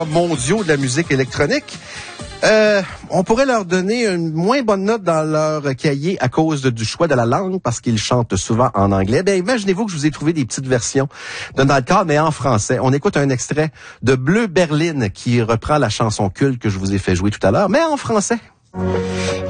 mondiaux de la musique électronique. On pourrait leur donner une moins bonne note dans leur cahier à cause du choix de la langue, parce qu'ils chantent souvent en anglais. Ben, imaginez-vous que je vous ai trouvé des petites versions de Dans le cadre, mais en français. On écoute un extrait de Bleu Berlin qui reprend la chanson culte que je vous ai fait jouer tout à l'heure, mais en français.